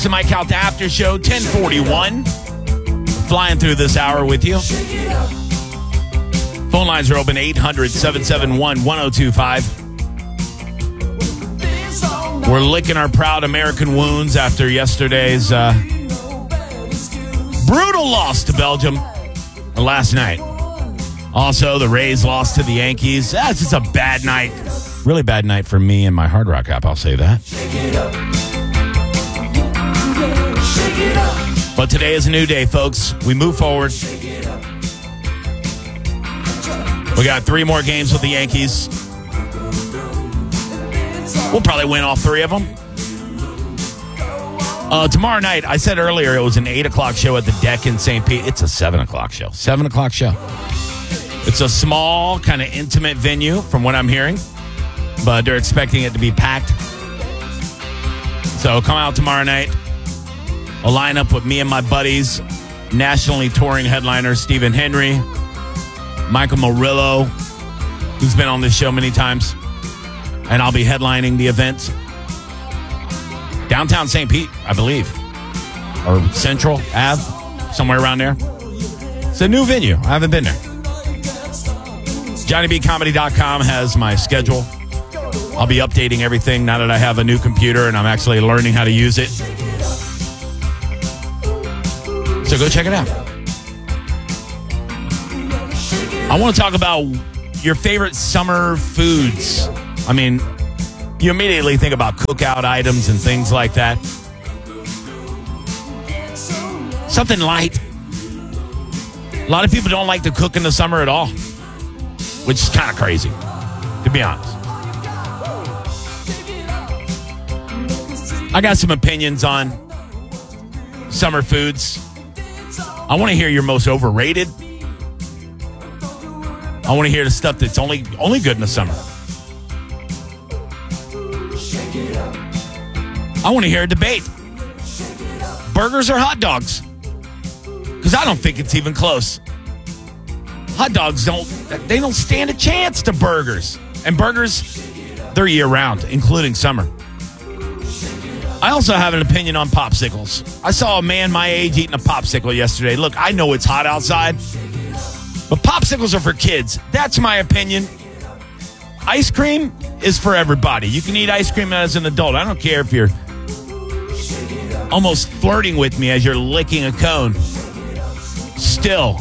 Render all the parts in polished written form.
To Mike Calta After Show, 1041. Flying through this hour with you. Phone lines are open, 800-771-1025. We're licking our proud American wounds after yesterday's brutal loss to Belgium last night. Also, the Rays lost to the Yankees. That's just a bad night. Really bad night for me and my Hard Rock app, I'll say that. But today is a new day, folks. We move forward. We got 3 more games with the Yankees. We'll probably win all 3 of them. Tomorrow night, I said earlier it was an 8 o'clock show at the Deck in St. Pete. It's a 7 o'clock show. 7 o'clock show. It's a small, kind of intimate venue from what I'm hearing. But they're expecting it to be packed. So come out tomorrow night. A lineup with me and my buddies. Nationally touring headliner Stephen Henry. Michael Murillo, who's been on this show many times. And I'll be headlining the event. Downtown St. Pete, I believe. Or Central Ave, somewhere around there. It's a new venue. I haven't been there. JohnnyBComedy.com has my schedule. I'll be updating everything now that I have a new computer and I'm actually learning how to use it. So go check it out. I want to talk about your favorite summer foods. I mean, you immediately think about cookout items and things like that. Something light. A lot of people don't like to cook in the summer at all, which is kind of crazy, to be honest. I got some opinions on summer foods. I want to hear your most overrated. I want to hear the stuff that's only good in the summer. I want to hear a debate. Burgers or hot dogs? Because I don't think it's even close. Hot dogs don't stand a chance to burgers. And burgers, they're year-round, including summer. I also have an opinion on popsicles. I saw a man my age eating a popsicle yesterday. Look, I know it's hot outside, but popsicles are for kids. That's my opinion. Ice cream is for everybody. You can eat ice cream as an adult. I don't care if you're almost flirting with me as you're licking a cone. Still,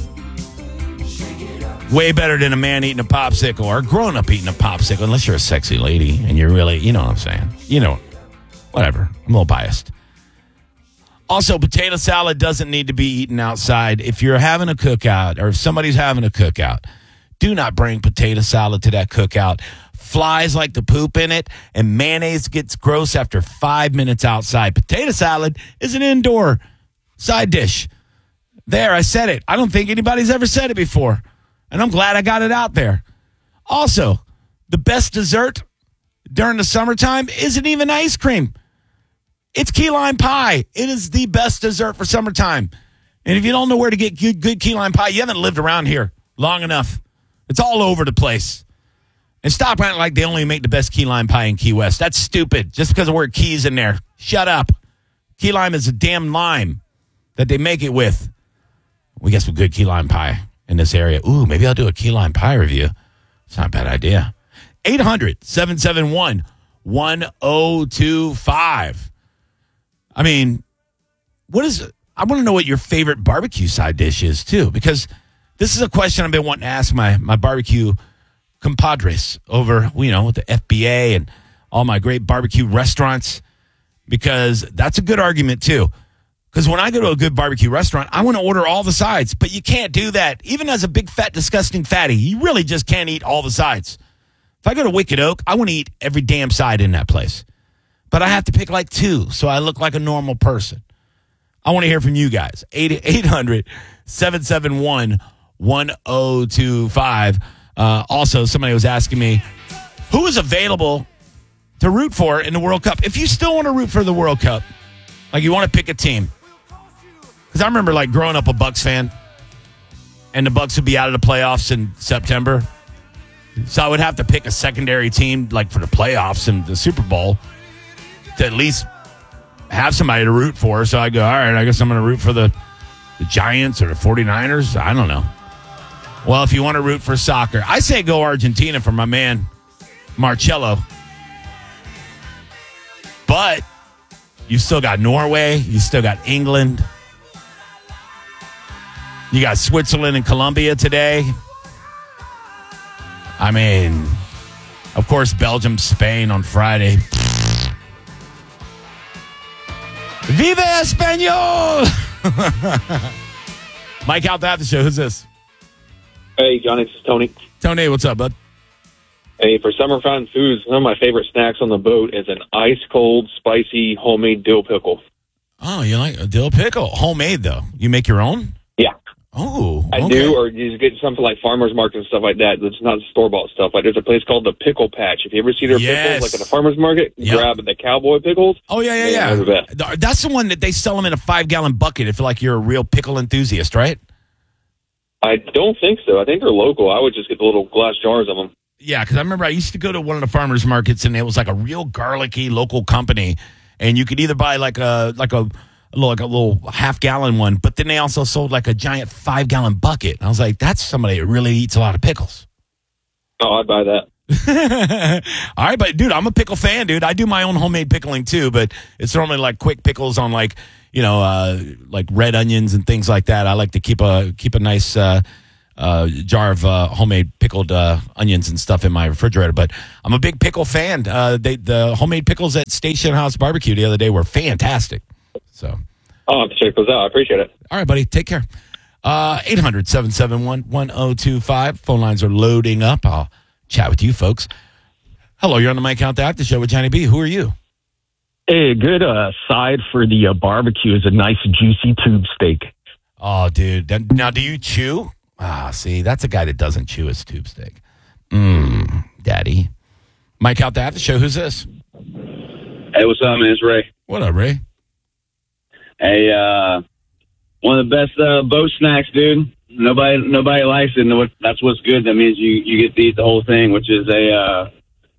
way better than a man eating a popsicle or a grown-up eating a popsicle, unless you're a sexy lady and you're really, you know what I'm saying. You know, whatever. I'm a little biased. Also, potato salad doesn't need to be eaten outside. If you're having a cookout or if somebody's having a cookout, do not bring potato salad to that cookout. Flies like to poop in it, and mayonnaise gets gross after 5 minutes outside. Potato salad is an indoor side dish. There, I said it. I don't think anybody's ever said it before, and I'm glad I got it out there. Also, the best dessert during the summertime isn't even ice cream. It's key lime pie. It is the best dessert for summertime. And if you don't know where to get good key lime pie, you haven't lived around here long enough. It's all over the place. And stop acting like they only make the best key lime pie in Key West. That's stupid. Just because the word key's in there. Shut up. Key lime is a damn lime that they make it with. We got some good key lime pie in this area. Ooh, maybe I'll do a key lime pie review. It's not a bad idea. 800-771-1025. I mean, I want to know what your favorite barbecue side dish is, too, because this is a question I've been wanting to ask my barbecue compadres over, with the FBA and all my great barbecue restaurants, because that's a good argument, too. Because when I go to a good barbecue restaurant, I want to order all the sides, but you can't do that. Even as a big, fat, disgusting fatty, you really just can't eat all the sides. If I go to Wicked Oak, I want to eat every damn side in that place. But I have to pick like 2, so I look like a normal person. I want to hear from you guys. 800-771-1025. Also, somebody was asking me, who is available to root for in the World Cup? If you still want to root for the World Cup, like you want to pick a team. Because I remember like growing up a Bucks fan, and the Bucks would be out of the playoffs in September. So I would have to pick a secondary team like for the playoffs and the Super Bowl to at least have somebody to root for. So I go, all right, I guess I'm going to root for the Giants or the 49ers. I don't know. Well, if you want to root for soccer, I say go Argentina for my man Marcelo. But you still got Norway. You still got England. You got Switzerland and Colombia today. I mean, of course, Belgium, Spain on Friday. Viva Espanol! Mike out the show. Who's this? Hey, Johnny, this is Tony. Tony, what's up, bud? Hey, for summer fun foods, one of my favorite snacks on the boat is an ice-cold, spicy, homemade dill pickle. Oh, you like a dill pickle? Homemade, though. You make your own? Yeah. Oh, I do, or you just get something like farmer's market and stuff like that. It's not store-bought stuff. Like, there's a place called the Pickle Patch. If you ever see their pickles, like at the farmer's market, grab the cowboy pickles. Oh, yeah. They're the best. That's the one that they sell them in a 5-gallon bucket if like you're a real pickle enthusiast, right? I don't think so. I think they're local. I would just get the little glass jars of them. Yeah, because I remember I used to go to one of the farmers markets, and it was like a real garlicky local company, and you could either buy like a little half-gallon one, but then they also sold like a giant 5-gallon bucket. And I was like, that's somebody that really eats a lot of pickles. Oh, I'd buy that. All right, but dude, I'm a pickle fan, dude. I do my own homemade pickling too, but it's normally like quick pickles on like red onions and things like that. I like to keep a nice jar of homemade pickled onions and stuff in my refrigerator. But I'm a big pickle fan. The homemade pickles at Station House Barbecue the other day were fantastic. So, I'll have to check those out. I appreciate it. All right, buddy. Take care. 800-771-1025. Phone lines are loading up. I'll chat with you folks. Hello, you're on the Mike Out the After Show with Johnny B. Who are you? Hey, a good side for the barbecue is a nice juicy tube steak. Oh, dude. Now, do you chew? See, that's a guy that doesn't chew his tube steak. Daddy. Mike Out the After Show. Who's this? Hey, what's up, man? It's Ray. What up, Ray? Hey, one of the best boat snacks, dude. Nobody likes it, and that's what's good. That means you get to eat the whole thing, which is the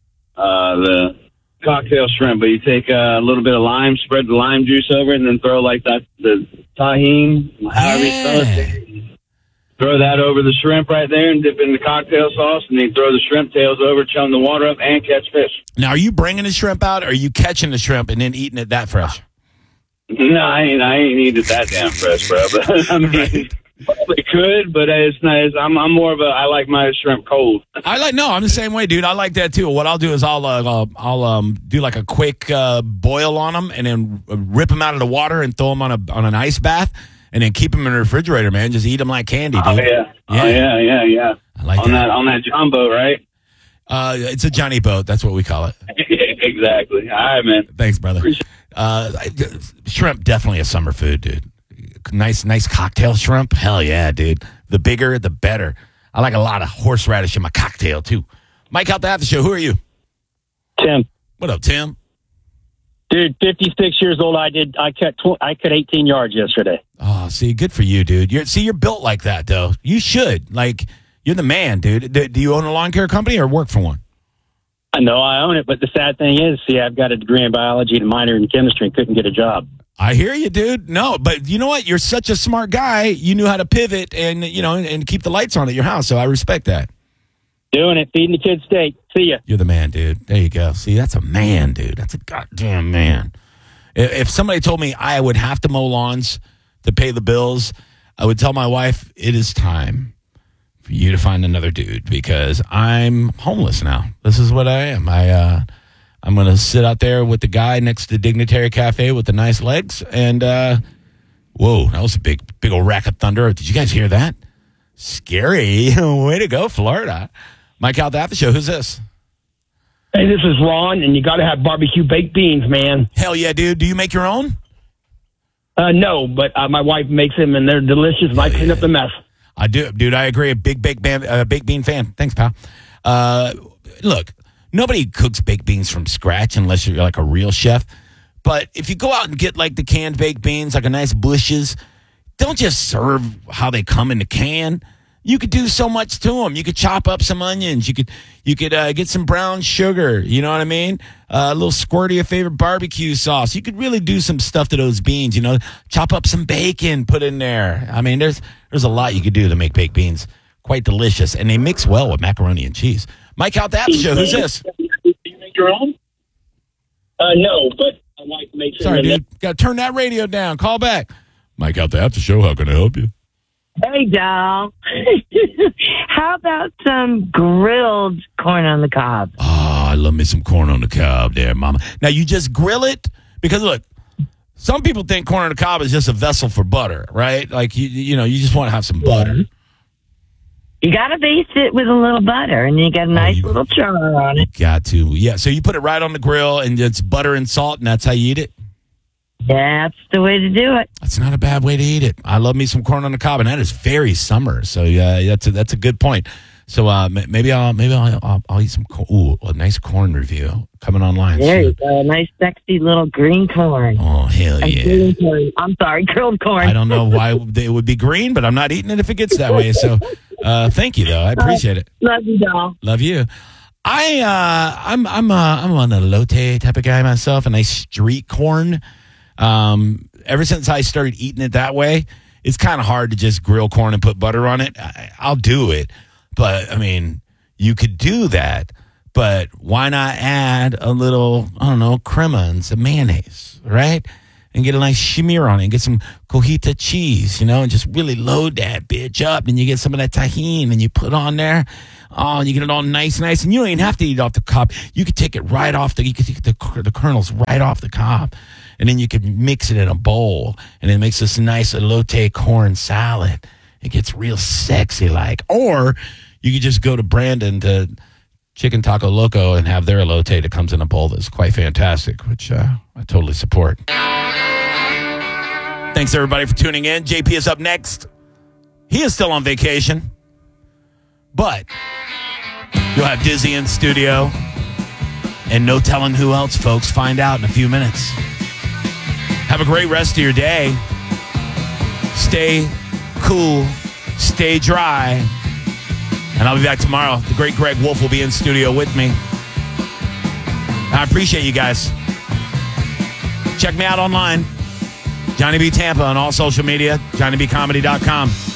cocktail shrimp. But you take a little bit of lime, spread the lime juice over it, and then throw like the tahini, however you spell it. Throw that over the shrimp right there, and dip it in the cocktail sauce, and then throw the shrimp tails over, chum the water up, and catch fish. Now, are you bringing the shrimp out, or are you catching the shrimp and then eating it that fresh? No, I ain't eating it that damn fresh, bro. But I mean, probably could, but it's nice. I'm more of I like my shrimp cold. I'm the same way, dude. I like that too. What I'll do is I'll do like a quick boil on them, and then rip them out of the water and throw them on an ice bath, and then keep them in the refrigerator, man. Just eat them like candy, dude. Oh yeah. I like on that John boat, right? It's a Johnny boat. That's what we call it. Exactly. All right, man. Thanks, brother. Shrimp, definitely a summer food, dude. Nice cocktail shrimp. Hell yeah, dude. The bigger, the better. I like a lot of horseradish in my cocktail, too. Mike Out the After Show. Who are you? Tim. What up, Tim? Dude, 56 years old. I cut 18 yards yesterday. Oh, see, good for you, dude. You're built like that, though. You should. Like, you're the man, dude. Do you own a lawn care company or work for one? I know I own it, but the sad thing is, I've got a degree in biology and a minor in chemistry and couldn't get a job. I hear you, dude. No, but you know what? You're such a smart guy. You knew how to pivot and keep the lights on at your house, so I respect that. Doing it, feeding the kids steak. See ya. You're the man, dude. There you go. See, that's a man, dude. That's a goddamn man. If somebody told me I would have to mow lawns to pay the bills, I would tell my wife, it is time for you to find another dude because I'm homeless now. This is what I am. I'm going to sit out there with the guy next to Dignitary Cafe with the nice legs. And, whoa, that was a big old rack of thunder. Did you guys hear that? Scary. Way to go, Florida. Mike Out the After Show. Who's this? Hey, this is Ron, and you got to have barbecue baked beans, man. Hell yeah, dude. Do you make your own? No, but my wife makes them, and they're delicious, and I clean up the mess. I do, dude. I agree. A big baked bean fan. Thanks, pal. Look, nobody cooks baked beans from scratch unless you're like a real chef. But if you go out and get like the canned baked beans, like a nice Bush's, don't just serve how they come in the can. You could do so much to them. You could chop up some onions. You could get some brown sugar. You know what I mean? A little squirt of your favorite barbecue sauce. You could really do some stuff to those beans. You know, chop up some bacon, put in there. I mean, there's a lot you could do to make baked beans quite delicious, and they mix well with macaroni and cheese. Mike out the After Show. Who's this? Do you make your own? No, but I like to make sure. Sorry, dude. Got to turn that radio down. Call back. Mike out the After Show. How can I help you? Hey, doll. How about some grilled corn on the cob? Oh, I love me some corn on the cob there, mama. Now, you just grill it? Because, look, some people think corn on the cob is just a vessel for butter, right? Like, you just want to have some butter. You got to baste it with a little butter, and you got a nice little char on it. Got to. Yeah, so you put it right on the grill, and it's butter and salt, and that's how you eat it? That's the way to do it. That's not a bad way to eat it. I love me some corn on the cob, and that is very summer. So that's a good point. So maybe I'll eat some. A nice corn review coming online. There you go, a nice sexy little green corn. Oh hell yeah! Green corn. I'm sorry, grilled corn. I don't know why it would be green, but I'm not eating it if it gets that way. So thank you though, I appreciate it. Love you, doll. Love you. I'm on a lotte type of guy myself, a nice street corn. Ever since I started eating it that way, it's kind of hard to just grill corn and put butter on it. I'll do it, but I mean, you could do that, but why not add a little, I don't know, crema and some mayonnaise, right? And get a nice smear on it and get some cojita cheese, and just really load that bitch up. And you get some of that tahini and you put on there. Oh, you get it all nice. And you don't even have to eat it off the cob. You could take it right off you could take the kernels right off the cob. And then you could mix it in a bowl. And it makes this nice elote corn salad. It gets real sexy like. Or you could just go to Brandon to Chicken Taco Loco and have their elote that comes in a bowl that's quite fantastic, which I totally support. Thanks, everybody, for tuning in. JP is up next. He is still on vacation, but you'll have Dizzy in studio, and no telling who else, folks. Find out in a few minutes. Have a great rest of your day. Stay cool. Stay dry. And I'll be back tomorrow. The great Greg Wolf will be in studio with me. I appreciate you guys. Check me out online. Johnny B. Tampa on all social media. JohnnyBComedy.com.